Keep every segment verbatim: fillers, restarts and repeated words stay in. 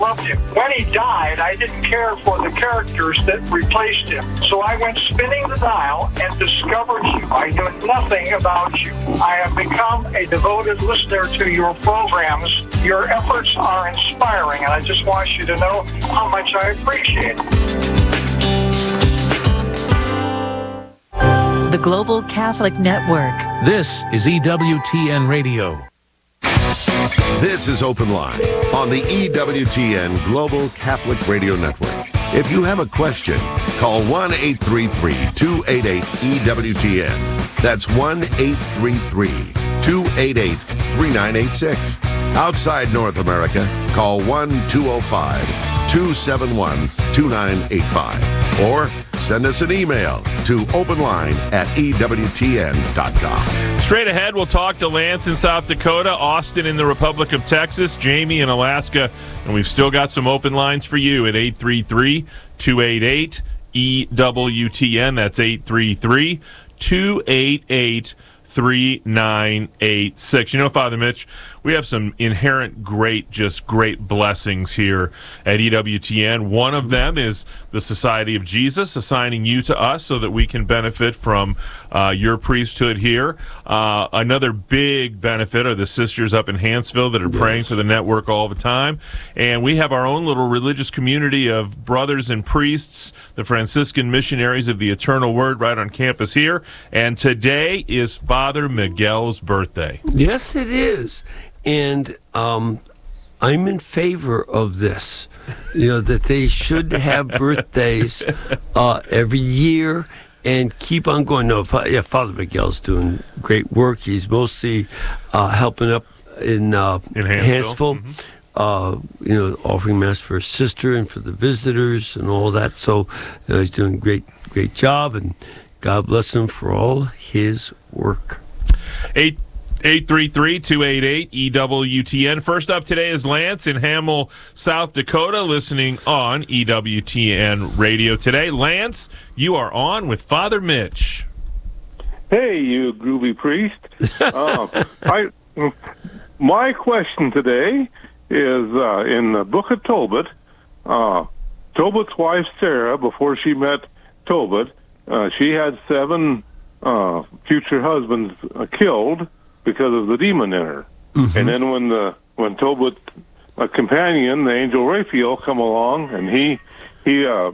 loved him. When he died, I didn't care for the characters that replaced him. So I went spinning the dial and discovered you. I knew nothing about you. I have become a devoted listener to your programs. Your efforts are inspiring, and I just want you to know how much I appreciate it. The Global Catholic Network. This is E W T N Radio. This is Open Line on the E W T N Global Catholic Radio Network. If you have a question, call one eight three three, two eight eight, E W T N. That's one eight three three, two eight eight, three nine eight six. Outside North America, call one two zero five, two seven one, two nine eight five. Or send us an email to openline at E W T N dot com. Straight ahead, we'll talk to Lance in South Dakota, Austin in the Republic of Texas, Jamie in Alaska, and we've still got some open lines for you at eight three three, two eight eight, E W T N. That's eight three three, two eight eight, three nine eight six. You know, Father Mitch, we have some inherent great, just great blessings here at E W T N. One of them is the Society of Jesus assigning you to us so that we can benefit from uh, your priesthood here. Uh, another big benefit are the sisters up in Hanceville that are praying yes. for the network all the time. And we have our own little religious community of brothers and priests, the Franciscan missionaries of the Eternal Word, right on campus here. And today is Father Miguel's birthday. Yes, it is. And um, I'm in favor of this, you know, that they should have birthdays uh, every year and keep on going. No, yeah, Father Miguel's doing great work. He's mostly uh, helping up in, uh, in Hanceville, Hanceville mm-hmm. uh, you know, offering Mass for his sister and for the visitors and all that. So you know, he's doing a great, great job, and God bless him for all his work. Eight. eight three three, two eight eight, E W T N. First up today is Lance in Hamill, South Dakota, listening on E W T N Radio today. Lance, you are on with Father Mitch. Hey, you groovy priest. uh, I, my question today is uh, in the book of Tobit. Uh, Tobit's wife, Sarah, before she met Tobit, uh, she had seven uh, future husbands uh, killed because of the demon in her. Mm-hmm. And then when the when Tobit, a companion, the angel Raphael, come along, and he he uh,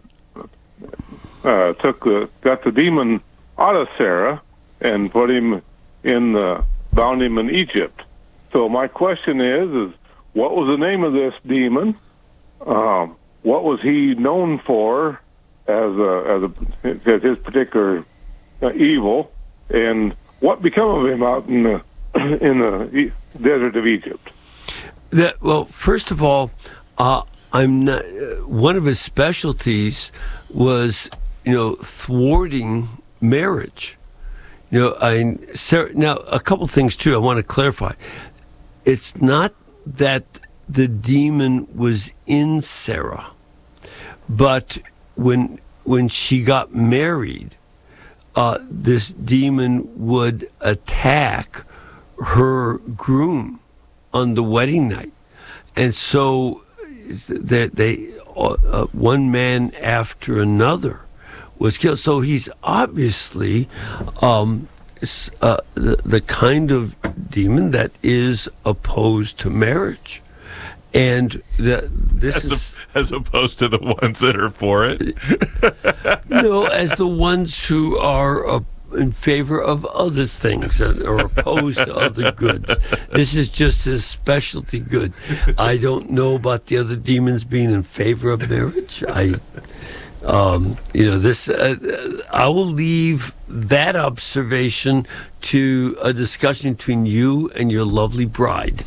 uh, took the got the demon out of Sarah and put him in the bound him in Egypt. So my question is is what was the name of this demon? Um, what was he known for as a, as, a, as his particular uh, evil? And what became of him out in the in the desert of Egypt? That, well, first of all, uh, I'm not. Uh, one of his specialties was, you know, thwarting marriage. You know, I Sarah, now a couple things too. I want to clarify. It's not that the demon was in Sarah, but when when she got married, uh, this demon would attack her groom on the wedding night, and so that they, uh, one man after another was killed. So he's obviously um, uh, the, the kind of demon that is opposed to marriage, and the, this as is a, as opposed to the ones that are for it. No, as the ones who are Uh, in favor of other things that are opposed to other goods. This is just his specialty good. I don't know about the other demons being in favor of marriage. I, um, you know, this. Uh, I will leave that observation to a discussion between you and your lovely bride.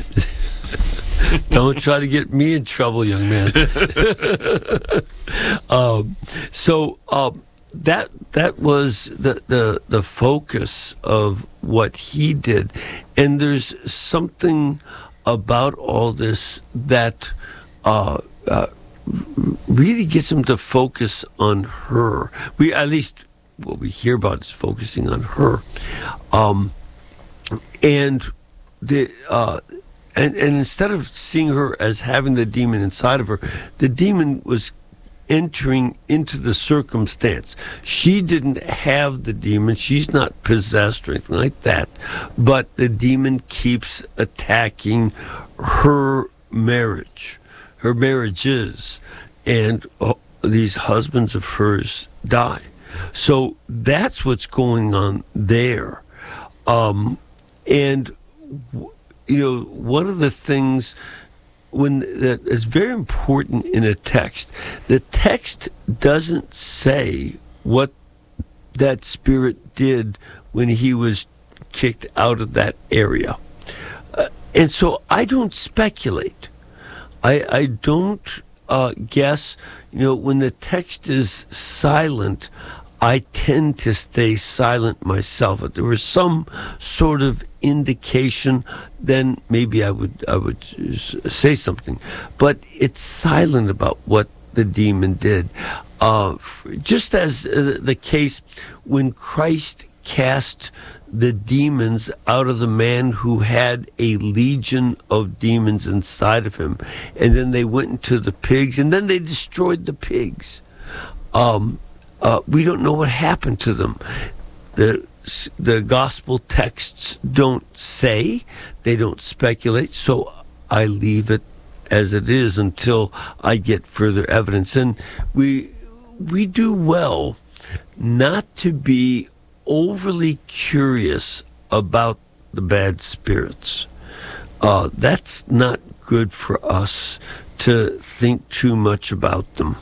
Don't try to get me in trouble, young man. um, so. Um, That that was the, the the focus of what he did, and there's something about all this that uh, uh, really gets him to focus on her. We at least what we hear about is focusing on her, um, and the uh, and, and instead of seeing her as having the demon inside of her, the demon was entering into the circumstance. She didn't have the demon. She's not possessed or anything like that. But the demon keeps attacking her marriage, her marriages, and oh, these husbands of hers die. So that's what's going on there. Um, and, you know, one of the things when that is very important in a text, the text doesn't say what that spirit did when he was kicked out of that area. Uh, and so I don't speculate. I, I don't uh, guess. You know, when the text is silent, I tend to stay silent myself. If there was some sort of indication, then maybe I would I would say something. But it's silent about what the demon did. Uh, just as uh, the case when Christ cast the demons out of the man who had a legion of demons inside of him, and then they went into the pigs, and then they destroyed the pigs. Um, uh, we don't know what happened to them. The the gospel texts don't say, they don't speculate, so I leave it as it is until I get further evidence. And we we do well not to be overly curious about the bad spirits. Uh, that's not good for us to think too much about them.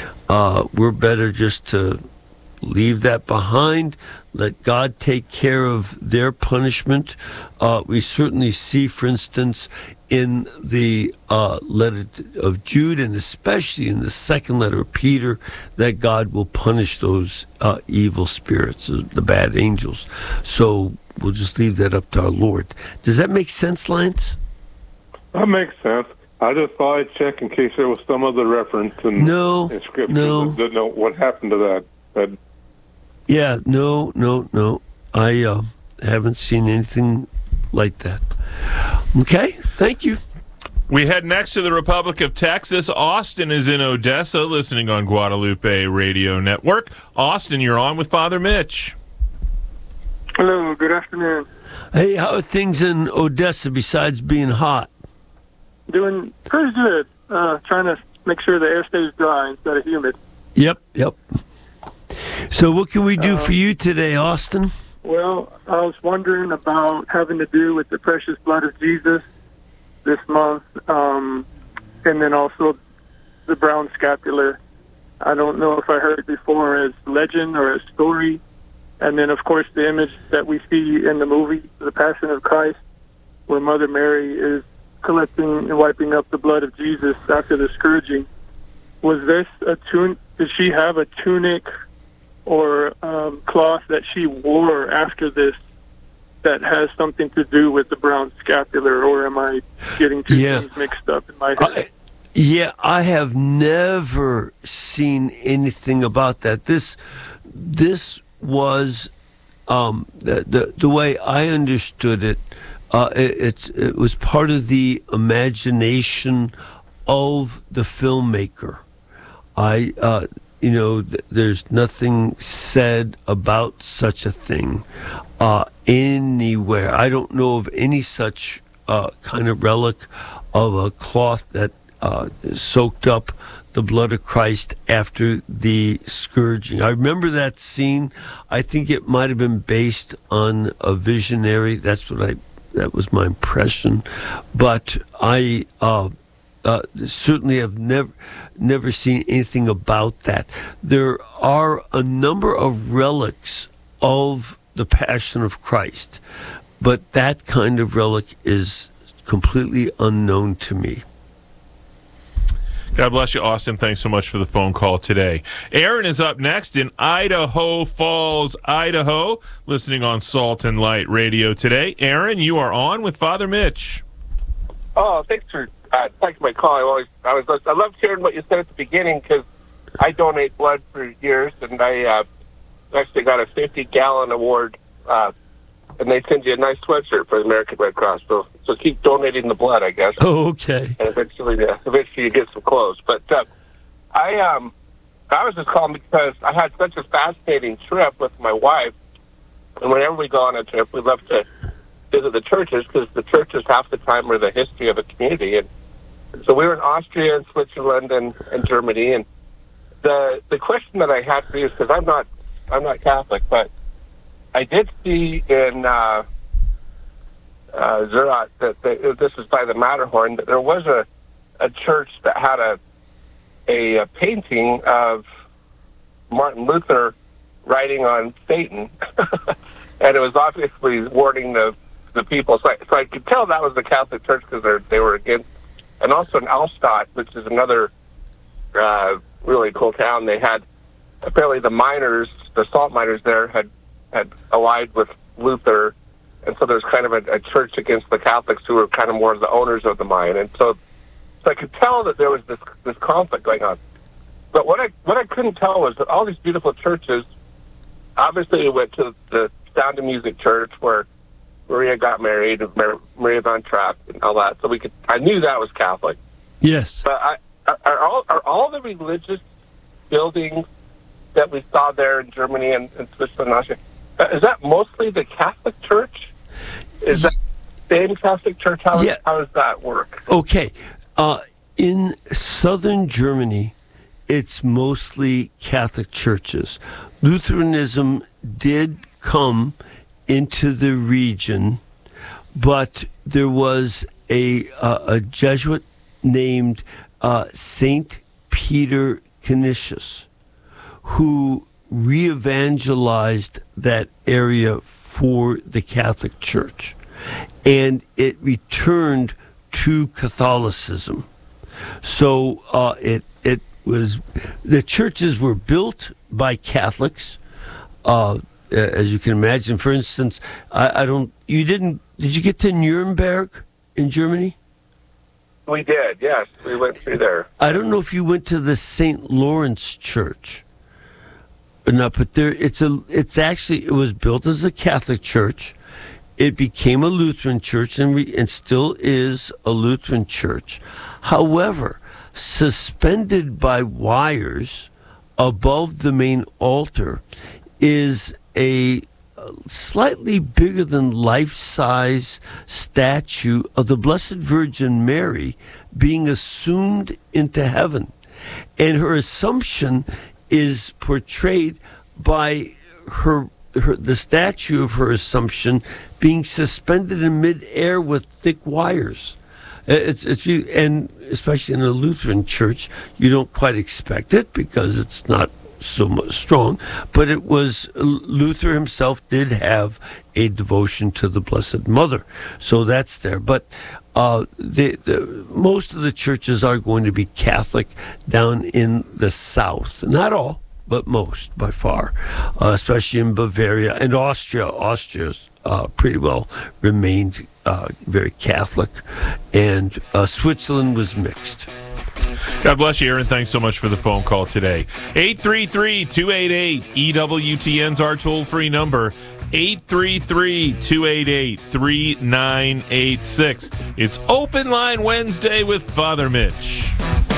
Uh, we're better just to leave that behind, let God take care of their punishment. Uh, we certainly see, for instance, in the uh, letter of Jude, and especially in the second letter of Peter, that God will punish those uh, evil spirits, the bad angels. So we'll just leave that up to our Lord. Does that make sense, Lance? That makes sense. I just thought I'd check in case there was some other reference in, no, in Scripture no. that didn't know what happened to that. But yeah, no, no, no. I uh, haven't seen anything like that. Okay, thank you. We head next to the Republic of Texas. Austin is in Odessa, listening on Guadalupe Radio Network. Austin, you're on with Father Mitch. Hello, good afternoon. Hey, how are things in Odessa besides being hot? Doing pretty good. Uh, trying to make sure the air stays dry instead of humid. Yep, yep. So what can we do uh, for you today, Austin? Well, I was wondering about having to do with the precious blood of Jesus this month, um, and then also the brown scapular. I don't know if I heard it before as legend or as story. And then, of course, the image that we see in the movie, The Passion of Christ, where Mother Mary is collecting and wiping up the blood of Jesus after the scourging. Was this a tun? Did she have a tunic or um, cloth that she wore after this that has something to do with the brown scapular, or am I getting two yeah. things mixed up in my head? I, yeah, I have never seen anything about that. This, this was um, the, the the way I understood it. Uh, it, it's it was part of the imagination of the filmmaker. I, uh, you know, th- there's nothing said about such a thing uh, anywhere. I don't know of any such uh, kind of relic of a cloth that uh, soaked up the blood of Christ after the scourging. I remember that scene. I think it might have been based on a visionary. That's what I. That was my impression. But I. Uh, Uh, certainly have never never seen anything about that. There are a number of relics of the Passion of Christ, but that kind of relic is completely unknown to me. God bless you, Austin. Thanks so much for the phone call today. Aaron is up next in Idaho Falls, Idaho, listening on Salt and Light Radio today. Aaron, you are on with Father Mitch. Oh, thanks for Uh, thanks for my call. I always, I was, I loved hearing what you said at the beginning because I donate blood for years, and I uh, actually got a fifty gallon award uh, and they send you a nice sweatshirt for the American Red Cross. So, so keep donating the blood, I guess. Oh, okay. And eventually, yeah, eventually you get some clothes. But uh, I, um, I was just calling because I had such a fascinating trip with my wife, and whenever we go on a trip, we love to visit the churches because the churches half the time are the history of a community. And so we were in Austria and Switzerland and, and Germany, and the the question that I had for you is because I'm not I'm not Catholic, but I did see in uh, uh, Zurich that the, this is by the Matterhorn that there was a, a church that had a, a a painting of Martin Luther writing on Satan, and it was obviously warning the the people. So I, so I could tell that was the Catholic Church because they they were against. And also in Alstadt, which is another uh, really cool town, they had apparently the miners, the salt miners there, had had allied with Luther, and so there's kind of a, a church against the Catholics who were kind of more the owners of the mine, and so so I could tell that there was this this conflict going on. But what I what I couldn't tell was that all these beautiful churches, obviously, we went to the Sound of Music Church where Maria got married, Maria von Trapp, and all that. So we could, I knew that was Catholic. Yes. But I, are all are all the religious buildings that we saw there in Germany and, and Switzerland and Austria, is that mostly the Catholic Church? Is that the same Catholic Church? How, yeah. how does that work? Okay. Uh, in southern Germany, it's mostly Catholic churches. Lutheranism did come into the region, but there was a uh, a Jesuit named uh, Saint Peter Canisius who re-evangelized that area for the Catholic Church, and it returned to Catholicism. So uh, it it was the churches were built by Catholics. Uh, As you can imagine, for instance, I, I don't. You didn't. Did you get to Nuremberg in Germany? We did. Yes, we went through there. I don't know if you went to the Saint Lawrence Church or not, but there. It's a. It's actually. It was built as a Catholic church. It became a Lutheran church, and re, and still is a Lutheran church. However, suspended by wires above the main altar is a slightly bigger than life-size statue of the Blessed Virgin Mary being assumed into heaven. And her assumption is portrayed by her, her the statue of her assumption being suspended in midair with thick wires. It's, it's you, and especially in a Lutheran church, you don't quite expect it because it's not so much strong, but it was Luther himself did have a devotion to the Blessed Mother, so that's there. But uh, the, the, most of the churches are going to be Catholic down in the south. Not all, but most by far, uh, especially in Bavaria and Austria. Austria's uh, pretty well remained uh, very Catholic, and uh, Switzerland was mixed. God bless you, Aaron. Thanks so much for the phone call today. eight three three, two eight eight, E W T N's our toll-free number. eight three three, two eight eight, three nine eight six. It's Open Line Wednesday with Father Mitch.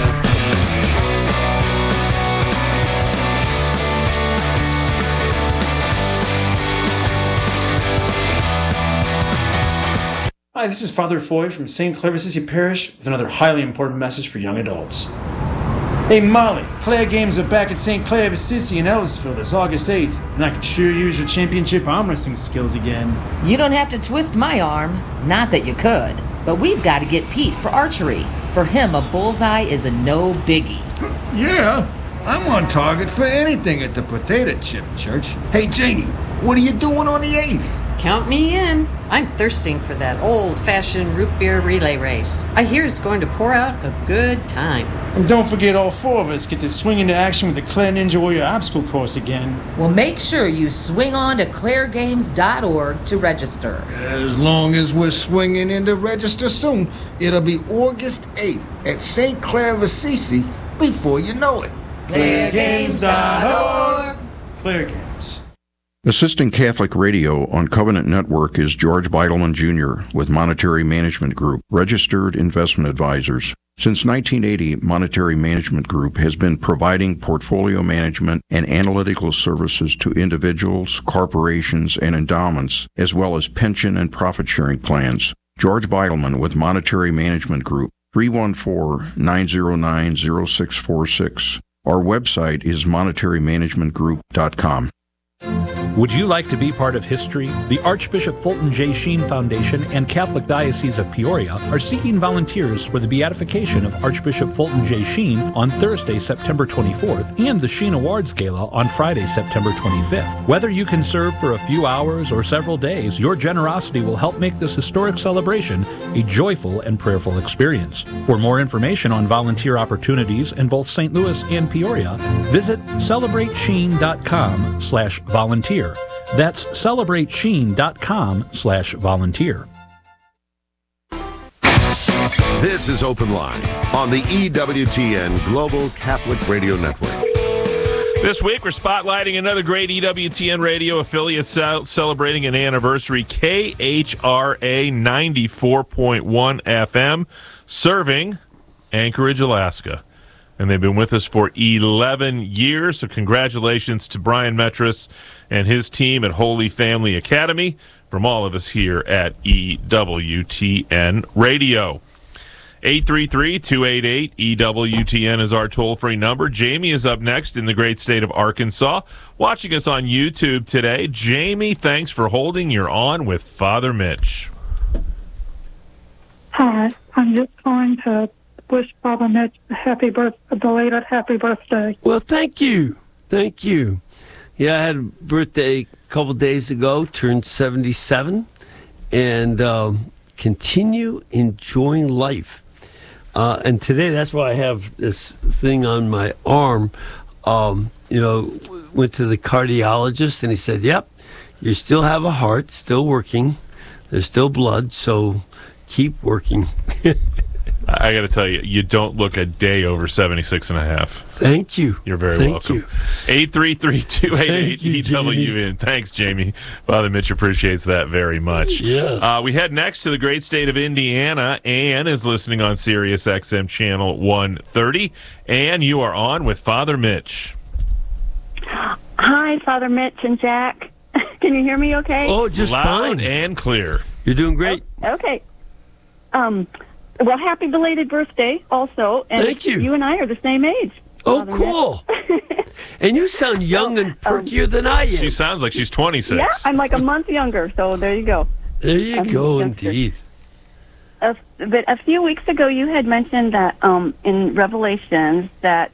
Hi, this is Father Foy from Saint Clare of Assisi Parish with another highly important message for young adults. Hey Molly, Clare Games are back at Saint Clare of Assisi in Ellisville this August eighth, and I can sure use your championship arm wrestling skills again. You don't have to twist my arm. Not that you could. But we've got to get Pete for archery. For him, a bullseye is a no biggie. Yeah, I'm on target for anything at the Potato Chip Church. Hey Janie, what are you doing on the eighth? Count me in. I'm thirsting for that old-fashioned root beer relay race. I hear it's going to pour out a good time. And don't forget all four of us get to swing into action with the Clare Ninja Warrior obstacle course again. Well, make sure you swing on to clare games dot org to register. As long as we're swinging in to register soon, it'll be August eighth at Saint Clare of Assisi before you know it. clare games dot org. Clare Games. Assisting Catholic Radio on Covenant Network is George Beidelman Junior with Monetary Management Group, registered investment advisors. Since nineteen eighty, Monetary Management Group has been providing portfolio management and analytical services to individuals, corporations, and endowments, as well as pension and profit-sharing plans. George Beidelman with Monetary Management Group, three one four, nine zero nine, zero six four six. Our website is monetary management group dot com. Would you like to be part of history? The Archbishop Fulton J. Sheen Foundation and Catholic Diocese of Peoria are seeking volunteers for the beatification of Archbishop Fulton J. Sheen on Thursday, September twenty-fourth, and the Sheen Awards Gala on Friday, September twenty-fifth. Whether you can serve for a few hours or several days, your generosity will help make this historic celebration a joyful and prayerful experience. For more information on volunteer opportunities in both Saint Louis and Peoria, visit celebrate sheen dot com slash volunteer. That's celebrate sheen dot com slash volunteer. This is Open Line on the E W T N Global Catholic Radio Network. This week, we're spotlighting another great E W T N radio affiliate ce- celebrating an anniversary, K H R A ninety-four point one F M, serving Anchorage, Alaska. And they've been with us for eleven years, so congratulations to Brian Metris and his team at Holy Family Academy from all of us here at E W T N Radio. eight three three, two eight eight, E W T N is our toll-free number. Jamie is up next in the great state of Arkansas, watching us on YouTube today. Jamie, thanks for holding. You're on with Father Mitch. Hi, I'm just calling to wish Father Mitch a happy birth, a belated happy birthday. Well, thank you. Thank you. Yeah, I had a birthday a couple days ago, turned seventy-seven, and um, continue enjoying life. Uh, and today, that's why I have this thing on my arm. Um, you know, went to the cardiologist, and he said, yep, you still have a heart, still working. There's still blood, so keep working. I got to tell you, you don't look a day over seventy-six and a half. Thank you. You're very Thank welcome. you. eight three three, two eight eight, E W N. Thanks, Jamie. Father Mitch appreciates that very much. Yes. Uh, we head next to the great state of Indiana. Ann is listening on Sirius X M channel one thirty. Ann, you are on with Father Mitch. Hi, Father Mitch and Jack. Can you hear me okay? Oh, just Loud fine. and clear. You're doing great. Okay. Um, well, happy belated birthday also. And Thank you. You and I are the same age. Oh, Father cool. And you sound young and perkier um, than I am. She sounds like she's twenty-six. Yeah, I'm like a month younger, so there you go. There you um, go, indeed. Uh, but a few weeks ago, you had mentioned that um, in Revelations that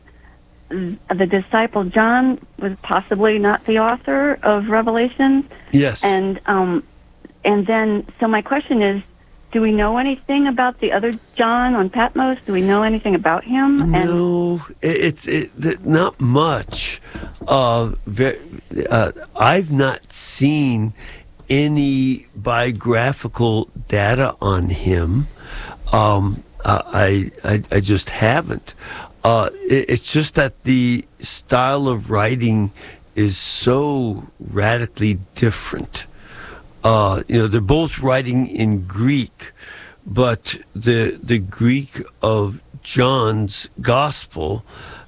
the disciple John was possibly not the author of Revelations. Yes. And um, and then, so my question is, do we know anything about the other John on Patmos? Do we know anything about him? No, and it's it, it, not much. Uh, very, uh, I've not seen any biographical data on him. Um, uh, I, I I just haven't. Uh, it, it's just that the style of writing is so radically different. Uh, you know, they're both writing in Greek, but the the Greek of John's Gospel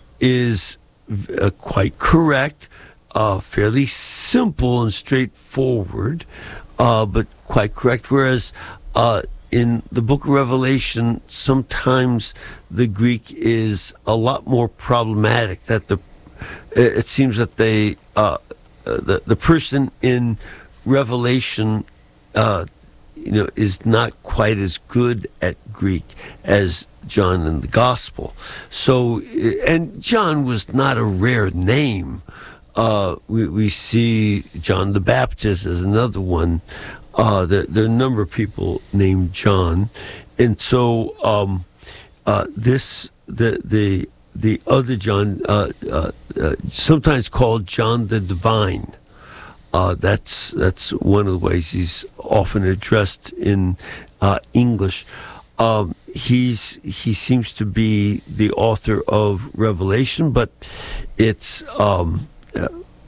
is uh, quite correct, uh, fairly simple and straightforward, uh, but quite correct. Whereas uh, in the Book of Revelation, sometimes the Greek is a lot more problematic. That the it seems that they uh, the the person in Revelation, uh, you know, is not quite as good at Greek as John in the Gospel. So, and John was not a rare name. Uh, we, we see John the Baptist as another one. Uh, there, there are a number of people named John, and so um, uh, this the the the other John, uh, uh, uh, sometimes called John the Divine. Uh, that's that's one of the ways he's often addressed in uh, English. Um, he's he seems to be the author of Revelation, but it's um, uh,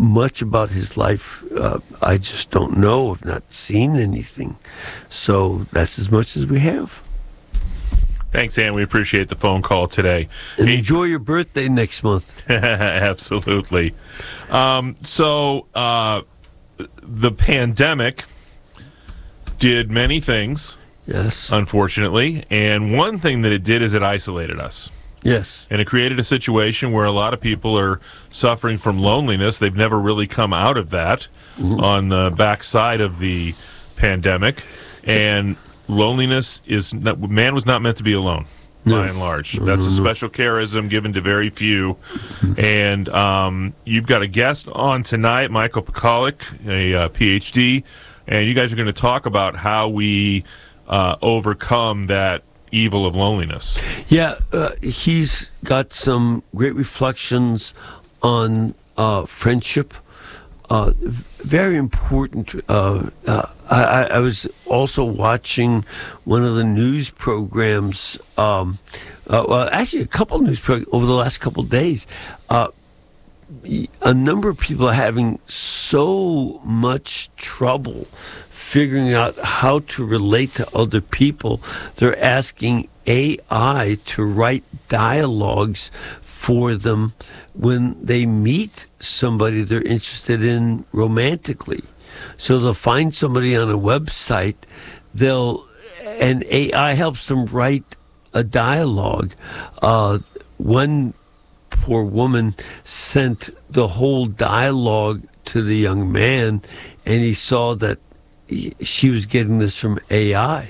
much about his life, uh, I just don't know. I've not seen anything. So that's as much as we have. Thanks, Ann. We appreciate the phone call today. And enjoy your birthday next month. Absolutely. Um, so uh, the pandemic did many things. Yes. Unfortunately. And one thing that it did is it isolated us. Yes. And it created a situation where a lot of people are suffering from loneliness. They've never really come out of that mm-hmm. on the backside of the pandemic. And loneliness is not, man was not meant to be alone, no. by and large. No, That's no, a special no. charism given to very few. And um, you've got a guest on tonight, Michael Pekalik, a uh, P H D, and you guys are going to talk about how we uh, overcome that evil of loneliness. Yeah, uh, he's got some great reflections on uh, friendship. Uh, very important. Uh, uh, I, I was also watching one of the news programs, um, uh, well, actually a couple of news programs over the last couple of days. Uh, a number of people are having so much trouble figuring out how to relate to other people. They're asking A I to write dialogues for them when they meet somebody they're interested in romantically. So they'll find somebody on a website, they'll and A I helps them write a dialogue. Uh, one poor woman sent the whole dialogue to the young man, and he saw that he, she was getting this from A I.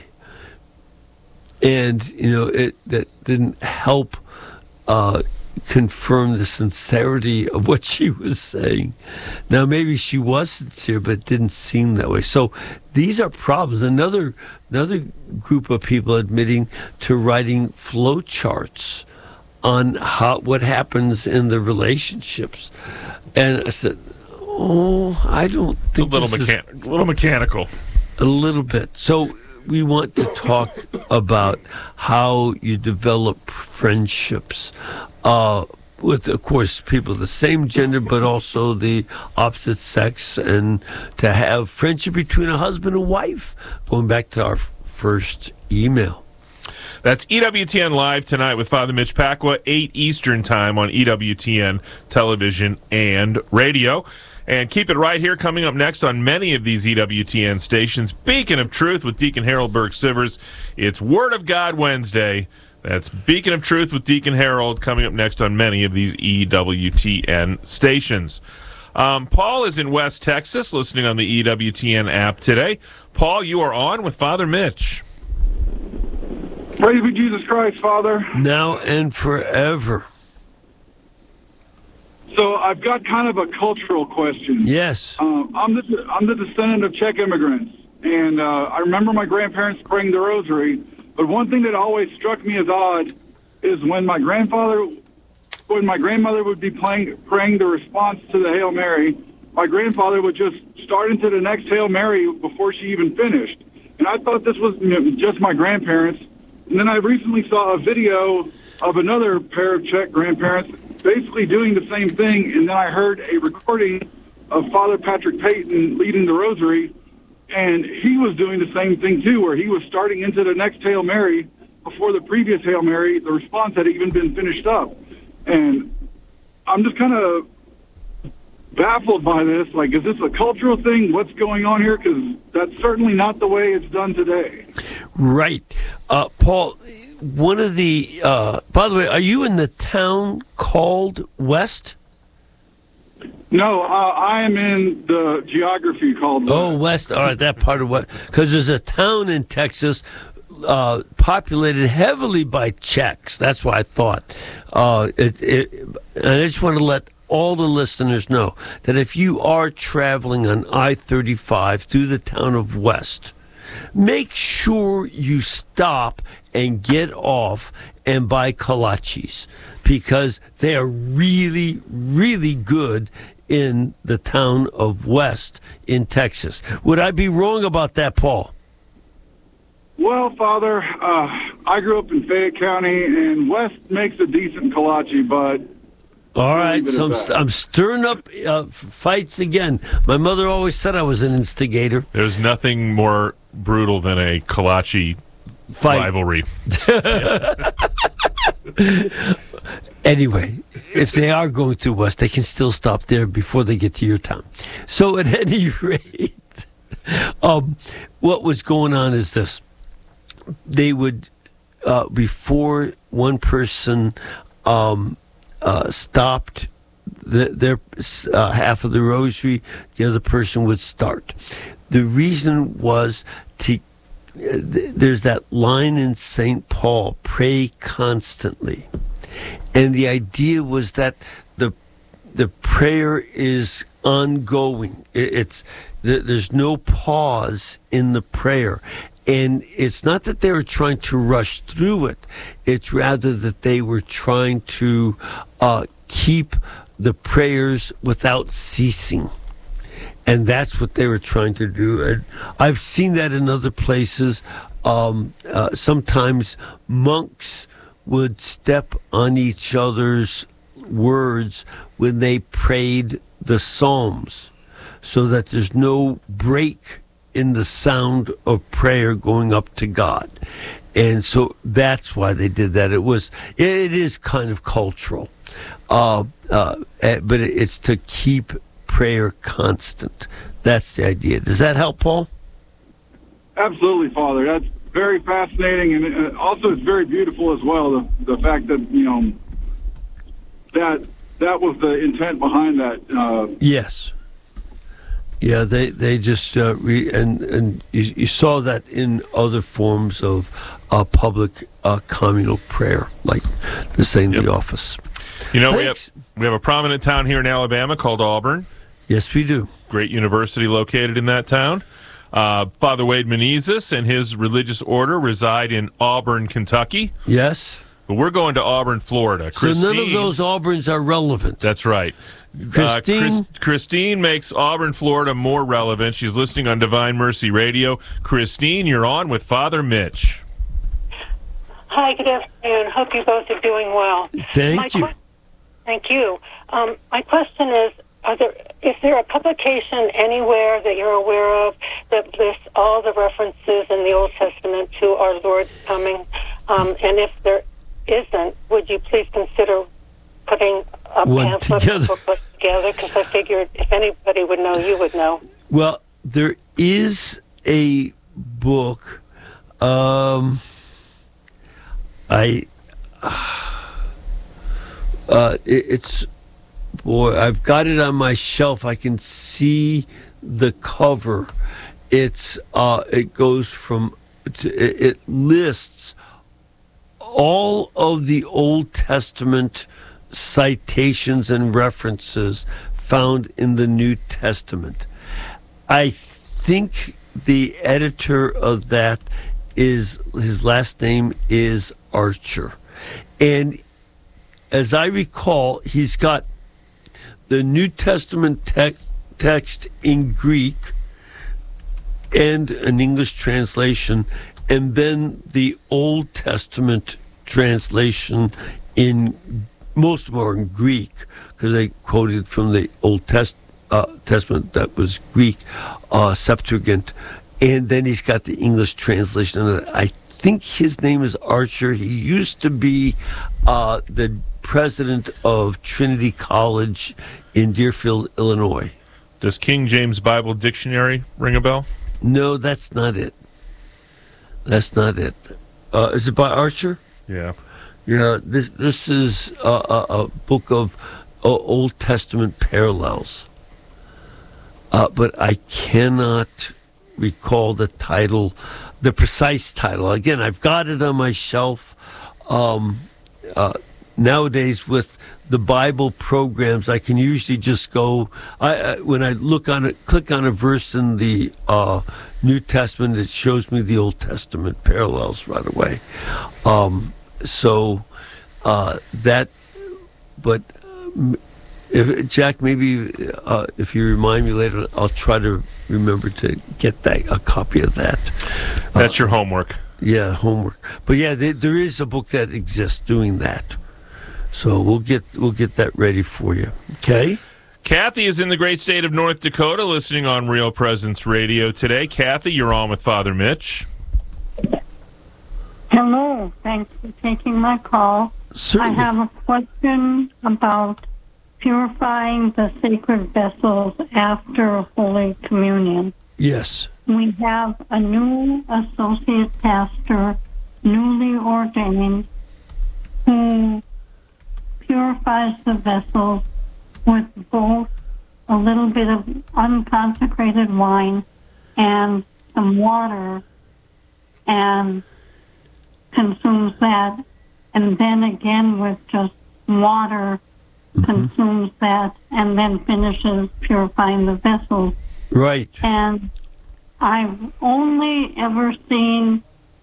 And, you know, it that didn't help uh, confirm the sincerity of what she was saying. Now, maybe she was sincere, but it didn't seem that way. So these are problems. Another another group of people admitting to writing flow charts on how what happens in the relationships. And I said, oh, I don't think it's a little, this mechan- is a little mechanical. A little bit. So we want to talk about how you develop friendships uh, with, of course, people of the same gender, but also the opposite sex, and to have friendship between a husband and wife, going back to our first email. That's E W T N Live tonight with Father Mitch Pacwa, eight Eastern Time on E W T N Television and Radio. And keep it right here. Coming up next on many of these E W T N stations, Beacon of Truth with Deacon Harold Burke-Sivers. It's Word of God Wednesday. That's Beacon of Truth with Deacon Harold coming up next on many of these E W T N stations. Um, Paul is in West Texas listening on the E W T N app today. Paul, you are on with Father Mitch. Praise be Jesus Christ, Father. Now and forever. So I've got kind of a cultural question. Yes. Um, I'm the I'm the descendant of Czech immigrants, and uh, I remember my grandparents praying the rosary. But one thing that always struck me as odd is when my grandfather, when my grandmother would be playing, praying the response to the Hail Mary, my grandfather would just start into the next Hail Mary before she even finished. And I thought this was just my grandparents. And then I recently saw a video of another pair of Czech grandparents basically doing the same thing, and then I heard a recording of Father Patrick Payton leading the rosary, and he was doing the same thing too, where he was starting into the next Hail Mary before the previous Hail Mary, the response had even been finished up. And I'm just kind of baffled by this. Like, is this a cultural thing? What's going on here? Because that's certainly not the way it's done today. Right. Uh, Paul, one of the, uh, by the way, are you in the town called West? No, uh, I am in the geography called West. Oh, West. All right, that part of what? Because there's a town in Texas uh, populated heavily by Czechs. That's what I thought. Uh, it, it, and I just want to let all the listeners know that if you are traveling on I thirty-five through the town of West, make sure you stop and get off and buy kolaches, because they are really, really good in the town of West in Texas. Would I be wrong about that, Paul? Well, Father, uh, I grew up in Fayette County, and West makes a decent kolache, but All right, leave it so I'm, at that. I'm stirring up uh, fights again. My mother always said I was an instigator. There's nothing more brutal than a Kalachi Fight. rivalry. Anyway, if they are going through West, they can still stop there before they get to your town. So at any rate, um, what was going on is this. They would, uh, before one person um, uh, stopped the, their uh, half of the rosary, the other person would start. The reason was to, uh, th- there's that line in Saint Paul, pray constantly. And the idea was that the the prayer is ongoing. It, it's th- there's no pause in the prayer. And it's not that they were trying to rush through it. It's rather that they were trying to uh, keep the prayers without ceasing. And that's what they were trying to do. And I've seen that in other places. Um, uh, sometimes monks would step on each other's words when they prayed the Psalms, so that there's no break in the sound of prayer going up to God. And so that's why they did that. It was, it is kind of cultural, uh, uh, but it's to keep prayer constant. That's the idea. Does that help, Paul? Absolutely, Father. That's very fascinating, and also it's very beautiful as well. The the fact that you know that that was the intent behind that. Uh, yes. Yeah, they they just uh, re, and and you, you saw that in other forms of uh, public uh, communal prayer, like the Saint Yep. the office. You know, we Thanks. have we have a prominent town here in Alabama called Auburn. Yes, we do. Great university located in that town. Uh, Father Wade Menezes and his religious order reside in Auburn, Kentucky. Yes. But we're going to Auburn, Florida. So none of Christine- those Auburns are relevant. That's right. Christine? Uh, Chris- Christine makes Auburn, Florida more relevant. She's listening on Divine Mercy Radio. Christine, you're on with Father Mitch. Hi, good afternoon. Hope you both are doing well. Thank My you. que- Thank you. Um, my question is, are there, is there a publication anywhere that you're aware of that lists all the references in the Old Testament to our Lord's coming? Um, and if there isn't, would you please consider putting a One pamphlet together. or book together? Because I figured if anybody would know, you would know. Well, there is a book. Um, I. Uh, it, it's boy. I've got it on my shelf. I can see the cover. It's. Uh, it goes from. To, it, it lists all of the Old Testament citations and references found in the New Testament. I think the editor of that is, his last name is Archer. And as I recall, he's got the New Testament text, text in Greek and an English translation, and then the Old Testament translation in, most of them are in Greek, because they quoted from the Old Test, uh, Testament that was Greek, uh, Septuagint, and then he's got the English translation. And I think his name is Archer. He used to be uh, the president of Trinity College in Deerfield, Illinois. Does King James Bible Dictionary ring a bell? No, that's not it. That's not it. Uh, is it by Archer? Yeah. Yeah, this this is a, a, a book of uh, Old Testament parallels. Uh, but I cannot recall the title, the precise title. Again, I've got it on my shelf. Um, uh, nowadays, with the Bible programs, I can usually just go. I, I when I look on it, click on a verse in the uh, New Testament, it shows me the Old Testament parallels right away. Um, so uh, that, but um, if, Jack, maybe uh, if you remind me later, I'll try to remember to get that a copy of that. That's Uh, your homework. Yeah, homework. But yeah, there, there is a book that exists doing that. So we'll get we'll get that ready for you. Okay. Kathy is in the great state of North Dakota, listening on Real Presence Radio today. Kathy, you're on with Father Mitch. Hello. Thanks for taking my call. Certainly. I have a question about purifying the sacred vessels after Holy Communion. Yes. We have a new associate pastor, newly ordained, who purifies the vessels with both a little bit of unconsecrated wine and some water, and consumes that, and then again with just water, mm-hmm. consumes that, and then finishes purifying the vessels. Right. And I've only ever seen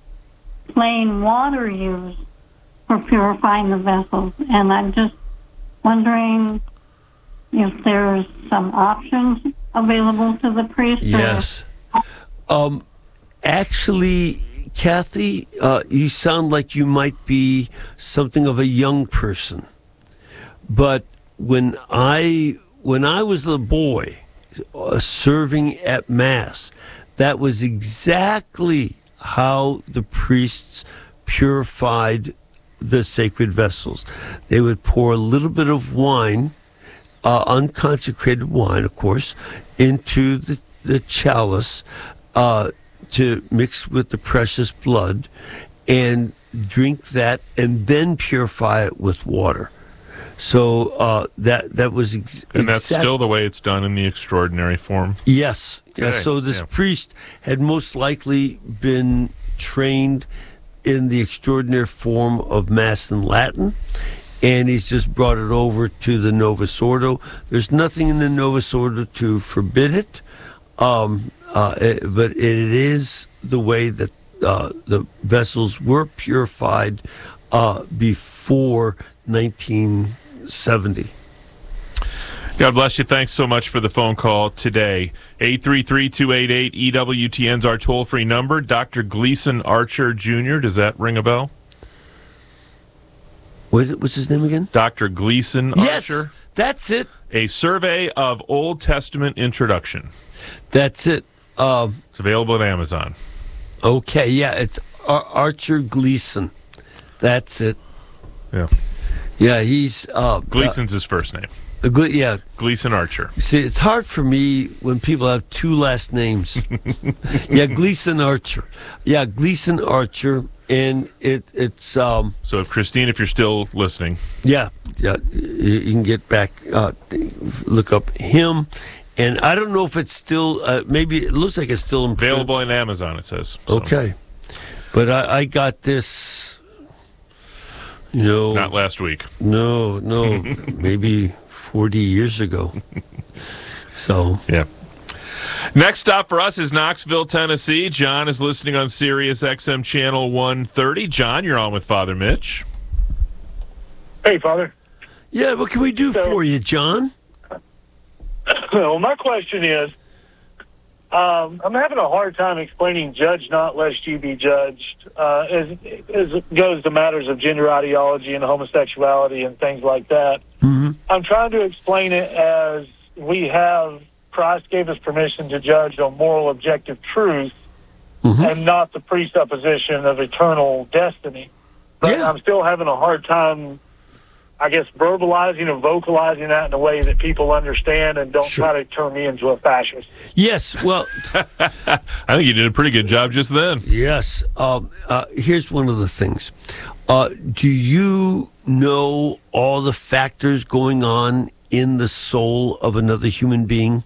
plain water used for purifying the vessels, and I'm just wondering if there's some options available to the priest. Yes. Um, actually, Kathy, uh, you sound like you might be something of a young person. But when I when I was a boy uh, serving at Mass, that was exactly how the priests purified the sacred vessels. They would pour a little bit of wine, uh, unconsecrated wine, of course, into the, the chalice uh, to mix with the precious blood and drink that and then purify it with water. So uh, that that was ex- and that's exact- still the way it's done in the extraordinary form. Yes. Okay. Uh, so this Yeah. priest had most likely been trained in the extraordinary form of Mass in Latin, and he's just brought it over to the Novus Ordo. There's nothing in the Novus Ordo to forbid it, um, uh, it but it is the way that uh, the vessels were purified uh, before nineteen seventy. God bless you. Thanks so much for the phone call today. eight three three, two eight eight, E W T N's our toll-free number. Doctor Gleason Archer Junior Does that ring a bell? What, what's his name again? Doctor Gleason Yes, Archer. that's it. A Survey of Old Testament Introduction. That's it. Um, it's available at Amazon. Okay, yeah, it's Ar- Archer Gleason. That's it. Yeah. Yeah, he's... Uh, Gleason's his first name. Uh, Gle- yeah. Gleason Archer. See, it's hard for me when people have two last names. Yeah, Gleason Archer. Yeah, Gleason Archer, and it it's... Um, so, if Christine, if you're still listening... Yeah, yeah, you, you can get back, uh, look up him, and I don't know if it's still... Uh, maybe it looks like it's still in print. Available on Amazon, it says. So. Okay. But I, I got this... You know, not last week. No, no, maybe forty years ago. So, yeah. Next stop for us is Knoxville, Tennessee. John is listening on Sirius X M Channel one thirty. John, you're on with Father Mitch. Hey, Father. Yeah, what can we do so, for you, John? Well, my question is, Um, I'm having a hard time explaining judge not lest you be judged uh, as, as it goes to matters of gender ideology and homosexuality and things like that. Mm-hmm. I'm trying to explain it as we have, Christ gave us permission to judge on moral objective truth mm-hmm. and not the presupposition of eternal destiny. But yeah. I'm still having a hard time, I guess, verbalizing or vocalizing that in a way that people understand and don't sure. try to turn me into a fascist. Yes, well... I think you did a pretty good job just then. Yes. Um, uh, here's one of the things. Uh, do you know all the factors going on in the soul of another human being?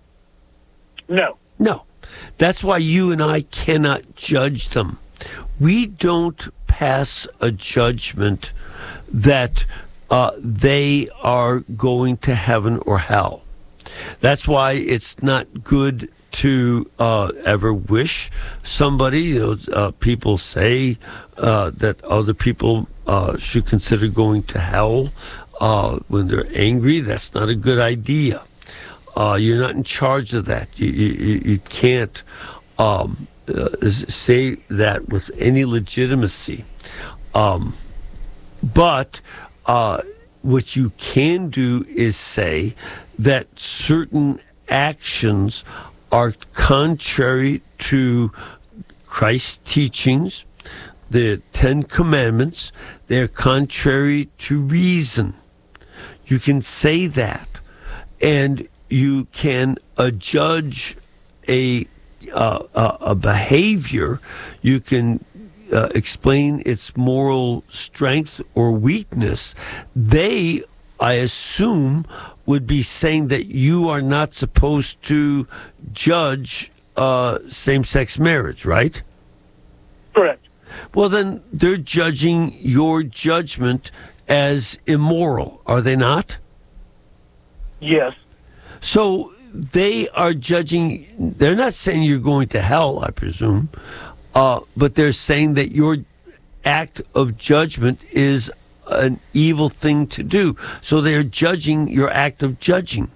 No. No. That's why you and I cannot judge them. We don't pass a judgment that... Uh, they are going to heaven or hell. That's why it's not good to uh, ever wish somebody. You know, uh, people say uh, that other people uh, should consider going to hell uh, when they're angry. That's not a good idea. Uh, you're not in charge of that. You, you, you can't um, uh, say that with any legitimacy. Um, but... Uh, what you can do is say that certain actions are contrary to Christ's teachings, the Ten Commandments. They're contrary to reason. You can say that, and you can adjudge a uh, a, a behavior. You can uh, explain its moral strength or weakness. They, I assume, would be saying that you are not supposed to judge uh, same-sex marriage, right? Correct. Well, then they're judging your judgment as immoral, are they not? Yes. So they are judging, they're not saying you're going to hell, I presume, uh, but they're saying that your act of judgment is an evil thing to do. So they're judging your act of judging.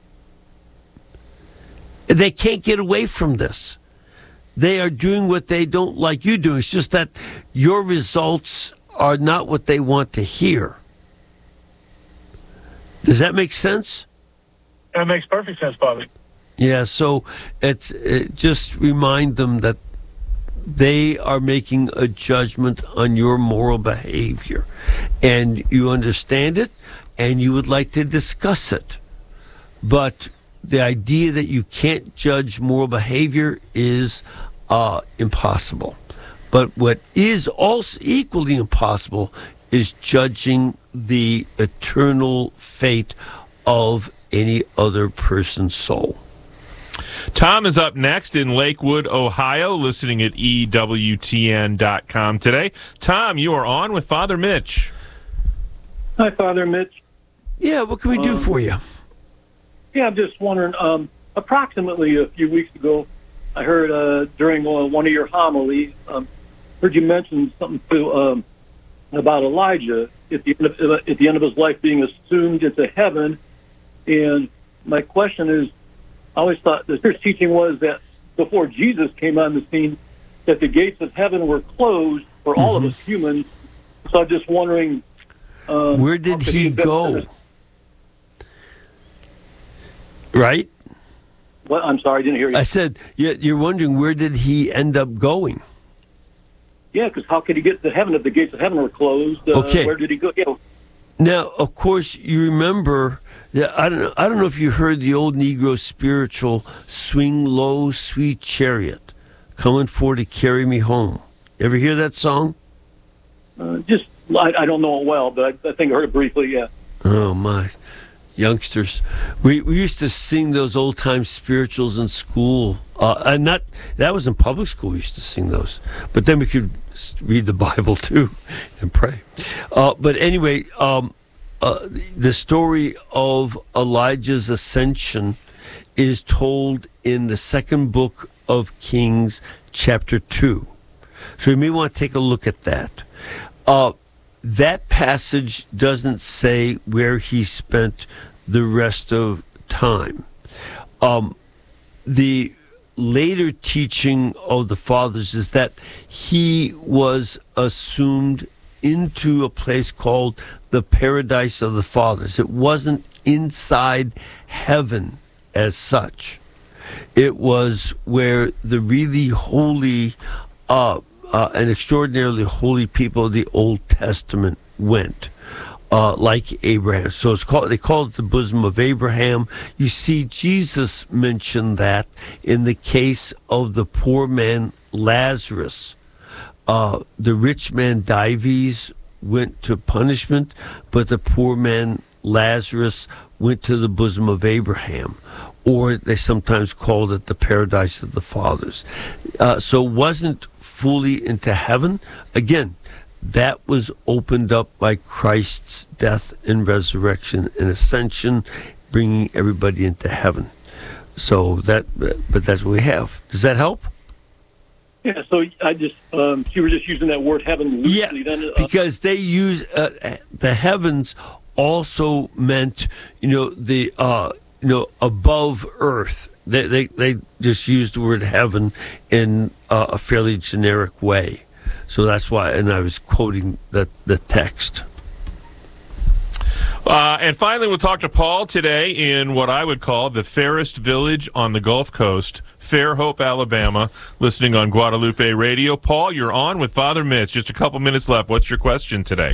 They can't get away from this. They are doing what they don't like you doing. It's just that your results are not what they want to hear. Does that make sense? That makes perfect sense, Bobby. Yeah, so it's it, just remind them that they are making a judgment on your moral behavior, and you understand it, and you would like to discuss it. But the idea that you can't judge moral behavior is uh, impossible. But what is also equally impossible is judging the eternal fate of any other person's soul. Tom is up next in Lakewood, Ohio, listening at E W T N dot com today. Tom, you are on with Father Mitch. Hi, Father Mitch. Yeah, what can we do um, for you? Yeah, I'm just wondering, um, approximately a few weeks ago, I heard uh, during uh, one of your homilies, um, heard you mention something to, um, about Elijah at the, end of, uh, at the end of his life being assumed into heaven. And my question is, I always thought the church teaching was that before Jesus came on the scene, that the gates of heaven were closed for all Mm-hmm. of us humans. So I'm just wondering, um, where did he he go? Right? What? I'm sorry, I didn't hear you. I said, you're wondering where did he end up going? Yeah, because how could he get to heaven if the gates of heaven were closed? Uh, Okay. Where did he go? Yeah. Now, of course, you remember. Yeah, I don't know. I don't know if you heard the old Negro spiritual "Swing Low, Sweet Chariot, Coming for to Carry Me Home." Ever hear that song? Uh, just, I, I don't know it well, but I, I think I heard it briefly. Yeah. Oh my, youngsters, we we used to sing those old time spirituals in school, uh, and not that was in public school. We used to sing those, but then we could read the Bible too and pray. Uh, but anyway, um, uh, the story of Elijah's ascension is told in the second book of Kings, chapter two. So you may want to take a look at that. Uh, that passage doesn't say where he spent the rest of time. Um, the later teaching of the fathers is that he was assumed into a place called the paradise of the fathers. It wasn't inside heaven as such. It was where the really holy uh, uh, and extraordinarily holy people of the Old Testament went. Uh, like Abraham. So it's called, they call it the bosom of Abraham. You see Jesus mentioned that in the case of the poor man Lazarus. Uh, the rich man Dives went to punishment, but the poor man Lazarus went to the bosom of Abraham. Or they sometimes called it the paradise of the fathers. Uh, so it wasn't fully into heaven. Again, that was opened up by Christ's death and resurrection and ascension, bringing everybody into heaven. So that, but that's what we have. Does that help? Yeah, so I just, um, you were just using that word heaven loosely. Yeah, then, uh, because they use, uh, the heavens also meant, you know, the, uh, you know, above earth. They, they, they just used the word heaven in uh, a fairly generic way. So that's why, and I was quoting the, the text. Uh, and finally, we'll talk to Paul today in what I would call the fairest village on the Gulf Coast, Fairhope, Alabama, listening on Guadalupe Radio. Paul, you're on with Father Mitch. Just a couple minutes left. What's your question today?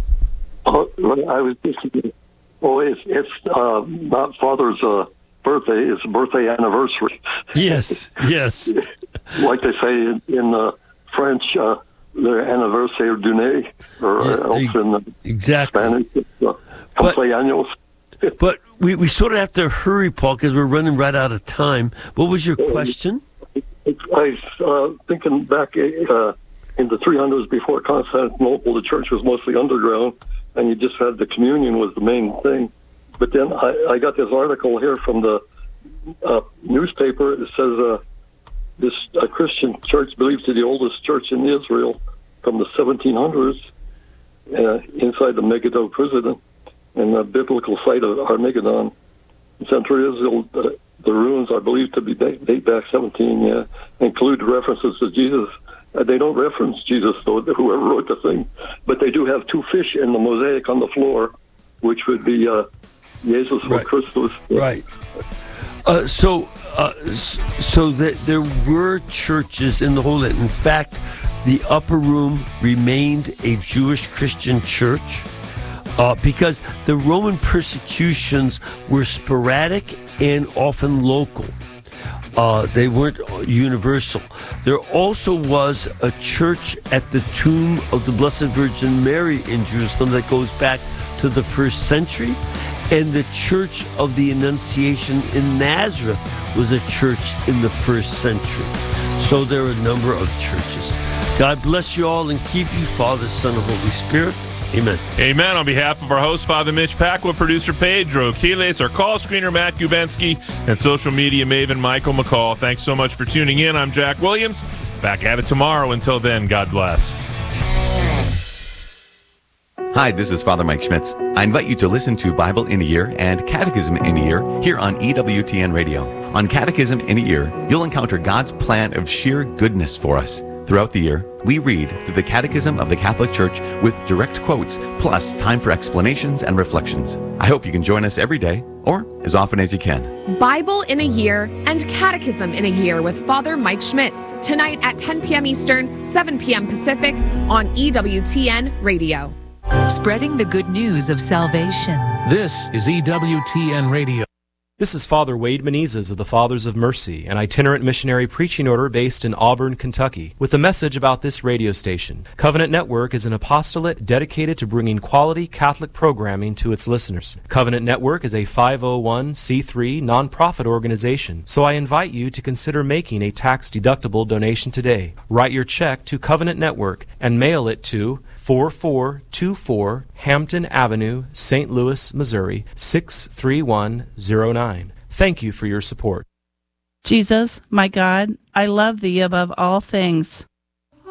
Oh, I was just, oh, it's, it's uh, not Father's uh, birthday, it's a birthday anniversary. Yes, yes. Like they say in, in uh, French, uh, the anniversaire du nez, or Yeah, else ex- in uh, exactly. Spanish, it's uh, cumpleaños. But we, we sort of have to hurry, Paul, because we're running right out of time. What was your question? I was uh, thinking back uh, in the three hundreds before Constantinople, the church was mostly underground, and you just had the communion was the main thing. But then I, I got this article here from the uh, newspaper. It says uh, this uh, Christian church believed to be the oldest church in Israel from the seventeen hundreds uh, inside the Megiddo prison and the biblical site of Armageddon. In Central Israel, the, the ruins are believed to be date, date back seventeen, yeah, include references to Jesus. Uh, they don't reference Jesus, though, whoever wrote the thing, but they do have two fish in the mosaic on the floor, which would be uh, Jesus or Right. Christus. Right. Uh, so, uh, s- so that there were churches in the whole land. In fact, the upper room remained a Jewish Christian church uh, because the Roman persecutions were sporadic and often local. Uh, they weren't universal. There also was a church at the tomb of the Blessed Virgin Mary in Jerusalem that goes back to the first century. And the Church of the Annunciation in Nazareth was a church in the first century. So there are a number of churches. God bless you all and keep you, Father, Son, and Holy Spirit. Amen. Amen. On behalf of our host, Father Mitch Pacwa, producer Pedro Quiles, our call screener Matt Gubensky, and social media maven Michael McCall, thanks so much for tuning in. I'm Jack Williams. Back at it tomorrow. Until then, God bless. Hi, this is Father Mike Schmitz. I invite you to listen to Bible in a Year and Catechism in a Year here on E W T N Radio. On Catechism in a Year, you'll encounter God's plan of sheer goodness for us. Throughout the year, we read through the Catechism of the Catholic Church with direct quotes, plus time for explanations and reflections. I hope you can join us every day, or as often as you can. Bible in a Year and Catechism in a Year with Father Mike Schmitz, tonight at ten p.m. Eastern, seven p.m. Pacific on E W T N Radio. Spreading the good news of salvation. This is E W T N Radio. This is Father Wade Menezes of the Fathers of Mercy, an itinerant missionary preaching order based in Auburn, Kentucky, with a message about this radio station. Covenant Network is an apostolate dedicated to bringing quality Catholic programming to its listeners. Covenant Network is a five oh one c three nonprofit organization, so I invite you to consider making a tax-deductible donation today. Write your check to Covenant Network and mail it to four four two four Hampton Avenue, Saint Louis, Missouri, six three one zero nine. Thank you for your support. Jesus, my God, I love thee above all things.